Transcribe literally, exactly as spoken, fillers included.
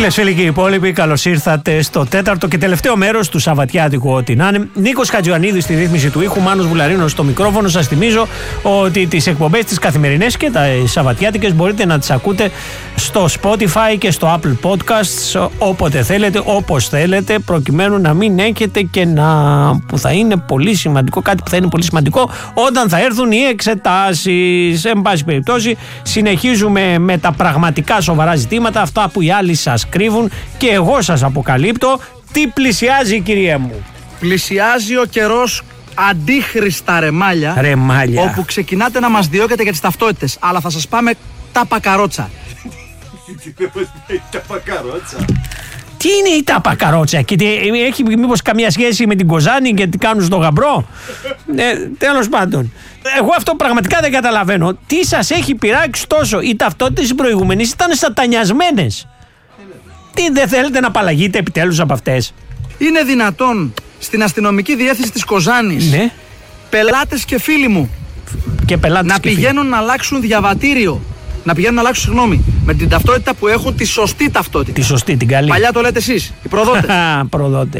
Φίλες, φίλοι και οι υπόλοιποι, καλώς ήρθατε στο τέταρτο και τελευταίο μέρος του Σαββατιάτικου Ό,τι να είναι. Νίκος Χατζιωαννίδης στη ρύθμιση του ήχου, Μάνος Βουλαρίνος στο μικρόφωνο. Σας θυμίζω ότι τις εκπομπές τις καθημερινές και τα Σαββατιάτικες μπορείτε να τις ακούτε στο Spotify και στο Apple Podcasts όποτε θέλετε, όπως θέλετε, προκειμένου να μην έχετε και να. Που θα είναι πολύ σημαντικό, κάτι που θα είναι πολύ σημαντικό όταν θα έρθουν οι εξετάσεις. Εν πάση περιπτώσει, συνεχίζουμε με τα πραγματικά σοβαρά ζητήματα, αυτά που οι άλλοι σας κρύβουν και εγώ σας αποκαλύπτω. Τι πλησιάζει, κυρία μου? Πλησιάζει ο καιρός αντίχριστα ρεμάλια, ρεμάλια, όπου ξεκινάτε να μας διώκετε για τις ταυτότητες, αλλά θα σας πάμε τα πακαρότσα. Τα πακαρότσα. Τι είναι η τάπα καρότσα και τι, έχει μήπως καμία σχέση με την Κοζάνη και τι κάνουν στο γαμπρό? ε, Τέλος πάντων, εγώ αυτό πραγματικά δεν καταλαβαίνω. Τι σας έχει πειράξει τόσο? Οι ταυτότητες οι προηγούμενες ήταν σατανιασμένες. Τι, δεν θέλετε να απαλλαγείτε επιτέλους από αυτές? Είναι δυνατόν στην αστυνομική διεύθυνση της Κοζάνης, ναι, πελάτες και φίλοι μου και πελάτες να και πηγαίνουν φίλοι. να αλλάξουν διαβατήριο, να πηγαίνουν να αλλάξουν, συγγνώμη, με την ταυτότητα που έχουν, τη σωστή ταυτότητα? Τη σωστή, την καλή. Παλιά το λέτε εσείς, οι προδότες. Προδότες.